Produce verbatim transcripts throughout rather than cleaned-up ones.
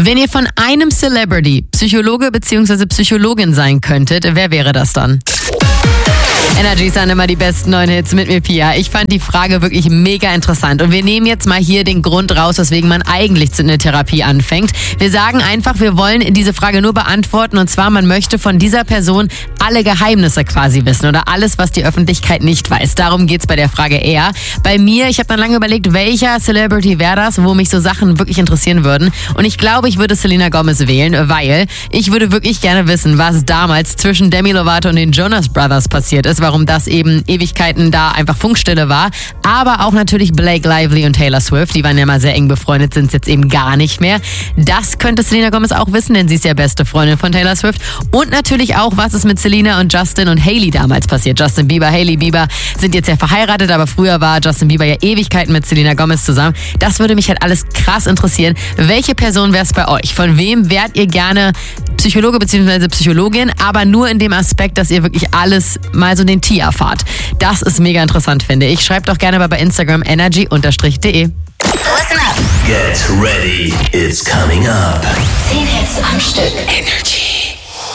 Wenn ihr von einem Celebrity Psychologe bzw. Psychologin sein könntet, wer wäre das dann? Energy sind immer die besten neuen Hits mit mir, Pia. Ich fand die Frage wirklich mega interessant. Und wir nehmen jetzt mal hier den Grund raus, weswegen man eigentlich zu einer Therapie anfängt. Wir sagen einfach, wir wollen diese Frage nur beantworten. Und zwar, man möchte von dieser Person alle Geheimnisse quasi wissen oder alles, was die Öffentlichkeit nicht weiß. Darum geht's bei der Frage eher. Bei mir, ich habe dann lange überlegt, welcher Celebrity wäre das, wo mich so Sachen wirklich interessieren würden. Und ich glaube, ich würde Selena Gomez wählen, weil ich würde wirklich gerne wissen, was damals zwischen Demi Lovato und den Jonas Brothers passiert ist, warum das eben Ewigkeiten da einfach Funkstille war. Aber auch natürlich Blake Lively und Taylor Swift, die waren ja mal sehr eng befreundet, sind es jetzt eben gar nicht mehr. Das könnte Selena Gomez auch wissen, denn sie ist ja beste Freundin von Taylor Swift. Und natürlich auch, was ist mit Selena und Justin und Hailey damals passiert. Justin Bieber, Hailey Bieber sind jetzt ja verheiratet, aber früher war Justin Bieber ja Ewigkeiten mit Selena Gomez zusammen. Das würde mich halt alles krass interessieren. Welche Person wäre es bei euch? Von wem wärt ihr gerne Psychologe bzw. Psychologin, aber nur in dem Aspekt, dass ihr wirklich alles mal so den Tee erfahrt. Das ist mega interessant, finde ich. Schreibt doch gerne mal bei Instagram energy unterstrich de. Listen up. Get ready, it's coming up. Zehn Hits am Stück. Energy.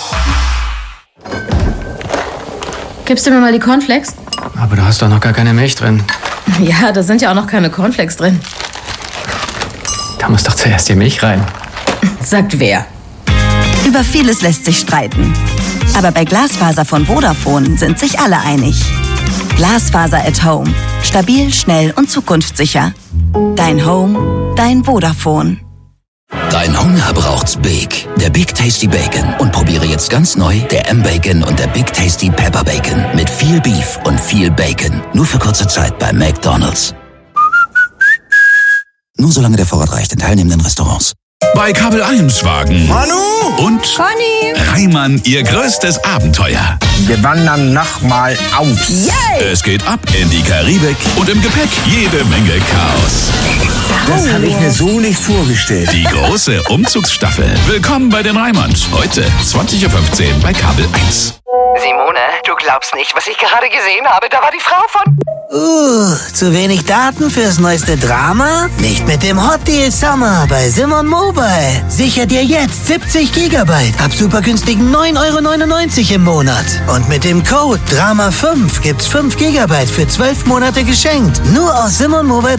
Gibst du mir mal die Cornflakes? Aber du hast doch noch gar keine Milch drin. Ja, da sind ja auch noch keine Cornflakes drin. Da muss doch zuerst die Milch rein. Sagt wer? Über vieles lässt sich streiten. Aber bei Glasfaser von Vodafone sind sich alle einig. Glasfaser at Home. Stabil, schnell und zukunftssicher. Dein Home, dein Vodafone. Dein Hunger braucht's Big. Der Big Tasty Bacon. Und probiere jetzt ganz neu der M-Bacon und der Big Tasty Pepper Bacon. Mit viel Beef und viel Bacon. Nur für kurze Zeit bei McDonald's. Nur solange der Vorrat reicht in teilnehmenden Restaurants. Bei Kabel eins Wagen. Manu! Und Conny! Reimann, ihr größtes Abenteuer. Wir wandern nochmal aus. Yay! Es geht ab in die Karibik und im Gepäck jede Menge Chaos. Das habe ich mir so nicht vorgestellt. Die große Umzugsstaffel. Willkommen bei den Reimanns. Heute zwanzig Uhr fünfzehn bei Kabel eins. Simone, du glaubst nicht, was ich gerade gesehen habe. Da war die Frau von... Uh, zu wenig Daten fürs neueste Drama? Nicht mit dem Hot Deal Summer bei Simon Mobile. Sicher dir jetzt siebzig Gigabyte ab super günstigen neun Euro neunundneunzig im Monat. Und mit dem Code Drama fünf gibt's fünf Gigabyte für zwölf Monate geschenkt. Nur aus simon mobile